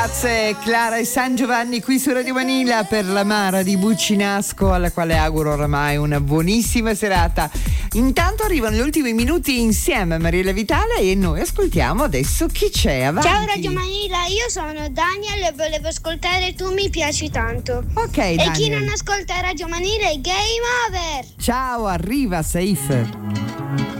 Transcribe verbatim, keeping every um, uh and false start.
Grazie Clara e San Giovanni qui su Radio Manila per la Mara di Buccinasco, alla quale auguro oramai una buonissima serata. Intanto arrivano gli ultimi minuti insieme a Mariella Vitale e noi ascoltiamo adesso chi c'è. Avanti. Ciao Radio Manila, io sono Daniel e volevo ascoltare Tu mi piaci tanto. Ok, e Daniel. chi non ascolta Radio Manila è Game Over. Ciao, arriva Safe.